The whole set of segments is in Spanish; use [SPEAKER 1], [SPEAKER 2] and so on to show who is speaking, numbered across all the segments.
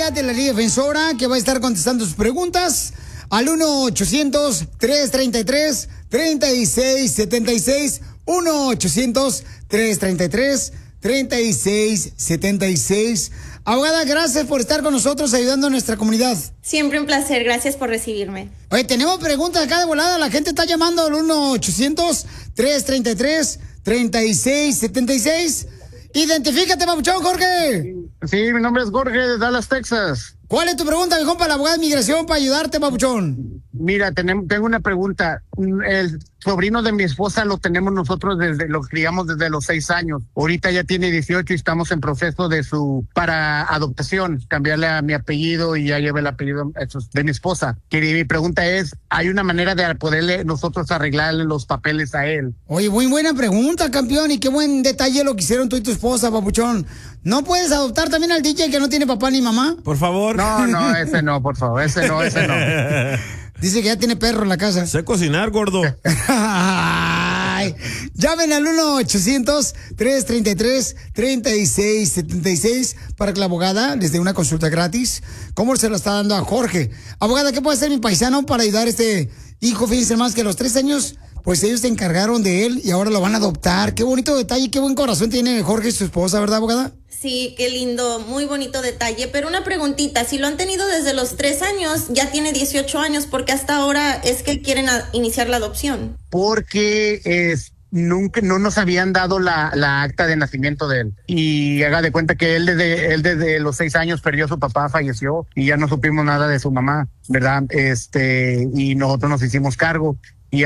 [SPEAKER 1] abogada de la Liga Defensora que va a estar contestando sus preguntas al 1-800-333-3676. 1-800-333-3676. Abogada, gracias por estar con nosotros ayudando a nuestra comunidad.
[SPEAKER 2] Siempre un placer, gracias por recibirme.
[SPEAKER 1] Oye, tenemos preguntas acá de volada, la gente está llamando al 1-800-333-3676. Identifícate, papuchón, Jorge.
[SPEAKER 3] Sí, mi nombre es Jorge de Dallas, Texas.
[SPEAKER 1] ¿Cuál es tu pregunta, viejón, para la abogada de migración, para ayudarte, papuchón?
[SPEAKER 3] Mira, tengo una pregunta. El sobrino de mi esposa lo tenemos nosotros lo criamos desde los 6 años. Ahorita ya tiene 18 y estamos en proceso para adoptación, cambiarle a mi apellido y ya lleve el apellido de mi esposa. Mi pregunta es, ¿hay una manera de poderle nosotros arreglarle los papeles a él?
[SPEAKER 1] Oye, muy buena pregunta, campeón, y qué buen detalle lo que hicieron tú y tu esposa, papuchón. ¿No puedes adoptar también al DJ que no tiene papá ni mamá?
[SPEAKER 4] Por favor.
[SPEAKER 3] No, ese no, por favor, ese no.
[SPEAKER 1] Dice que ya tiene perro en la casa.
[SPEAKER 4] Sé cocinar, gordo.
[SPEAKER 1] Ay, llamen al 1-800-333-3676 para que la abogada les dé una consulta gratis. ¿Cómo se lo está dando a Jorge? Abogada, ¿qué puede hacer mi paisano para ayudar a este hijo? Fíjense más que a los 3 años, pues ellos se encargaron de él y ahora lo van a adoptar. Qué bonito detalle, qué buen corazón tiene Jorge y su esposa, ¿verdad, abogada?
[SPEAKER 2] Sí, qué lindo, muy bonito detalle. Pero una preguntita, si lo han tenido desde los 3 años, ya tiene 18 años, ¿por qué hasta ahora es que quieren iniciar la adopción?
[SPEAKER 3] Porque nunca no nos habían dado la acta de nacimiento de él. Y haga de cuenta que él desde los 6 años perdió a su papá, falleció y ya no supimos nada de su mamá, ¿verdad? Y nosotros nos hicimos cargo. Y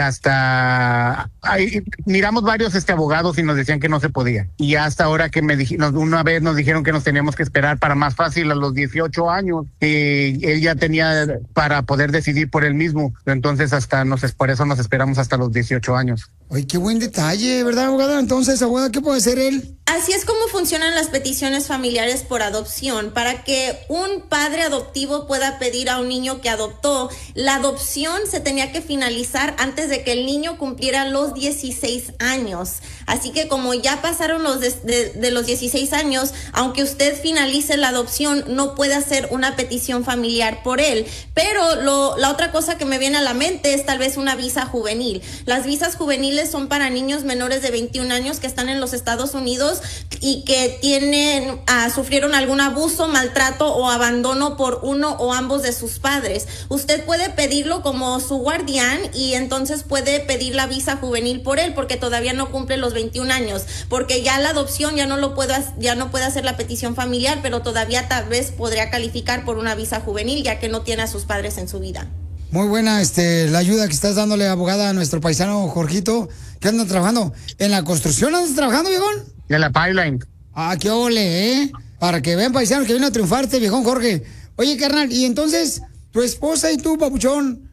[SPEAKER 3] hasta miramos varios abogados y nos decían que no se podía. Y hasta ahora que una vez nos dijeron que nos teníamos que esperar para más fácil a los 18 años, él ya tenía para poder decidir por él mismo. Entonces por eso nos esperamos hasta los 18 años.
[SPEAKER 1] Ay, qué buen detalle, ¿verdad, abogada? Entonces, abogada, ¿qué puede hacer él?
[SPEAKER 2] Así es como funcionan las peticiones familiares por adopción. Para que un padre adoptivo pueda pedir a un niño que adoptó, la adopción se tenía que finalizar antes de que el niño cumpliera los 16 años. Así que como ya pasaron de los 16 años, aunque usted finalice la adopción, no puede hacer una petición familiar por él. Pero la otra cosa que me viene a la mente es tal vez una visa juvenil. Las visas juveniles son para niños menores de 21 años que están en los Estados Unidos y que sufrieron algún abuso, maltrato o abandono por uno o ambos de sus padres. Usted puede pedirlo como su guardián y entonces puede pedir la visa juvenil por él porque todavía no cumple los 21 años, porque ya la adopción ya no puede hacer la petición familiar, pero todavía tal vez podría calificar por una visa juvenil ya que no tiene a sus padres en su vida.
[SPEAKER 1] Muy buena la ayuda que estás dándole, abogada, a nuestro paisano Jorgito, que anda trabajando. ¿En la construcción andas trabajando, viejón?
[SPEAKER 3] En la pipeline.
[SPEAKER 1] Ah, qué ole, ¿eh? Para que vean, paisanos, que viene a triunfar este viejón Jorge. Oye, carnal, y entonces, ¿tu esposa y tú, papuchón,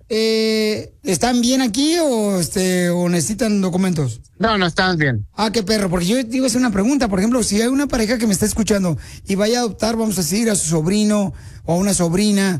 [SPEAKER 1] están bien aquí o necesitan documentos?
[SPEAKER 3] No, estamos bien.
[SPEAKER 1] Ah, qué perro, porque yo te iba a hacer una pregunta. Por ejemplo, si hay una pareja que me está escuchando y vaya a adoptar, vamos a decir, a su sobrino o a una sobrina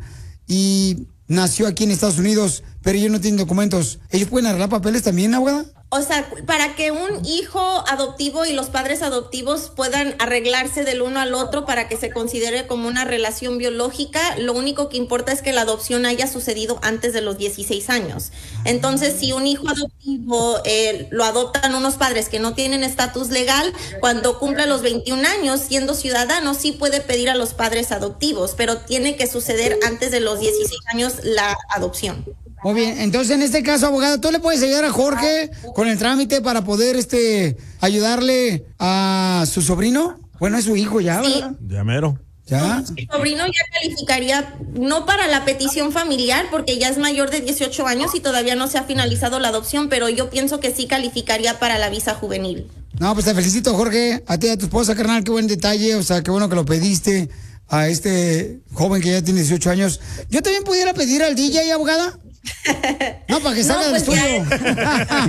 [SPEAKER 1] y nació aquí en Estados Unidos, pero ellos no tienen documentos, ¿ellos pueden arreglar papeles también, abogada?
[SPEAKER 2] O sea, para que un hijo adoptivo y los padres adoptivos puedan arreglarse del uno al otro para que se considere como una relación biológica, lo único que importa es que la adopción haya sucedido antes de los 16 años. Entonces, si un hijo adoptivo lo adoptan unos padres que no tienen estatus legal, cuando cumpla los 21 años, siendo ciudadano, sí puede pedir a los padres adoptivos, pero tiene que suceder antes de los 16 años la adopción.
[SPEAKER 1] Muy bien, entonces en este caso, abogada, ¿tú le puedes ayudar a Jorge con el trámite para poder ayudarle a su sobrino? Bueno, es su hijo ya, ¿verdad?
[SPEAKER 2] Sí.
[SPEAKER 4] Ya mero.
[SPEAKER 1] ¿Ya?
[SPEAKER 2] Mi sobrino ya calificaría, no para la petición familiar, porque ya es mayor de 18 años y todavía no se ha finalizado la adopción, pero yo pienso que sí calificaría para la visa juvenil.
[SPEAKER 1] No, pues te felicito, Jorge, a ti y a tu esposa, carnal, qué buen detalle, o sea, qué bueno que lo pediste a este joven que ya tiene 18 años. ¿Yo también pudiera pedir al DJ, abogada? No, para que salga del estudio.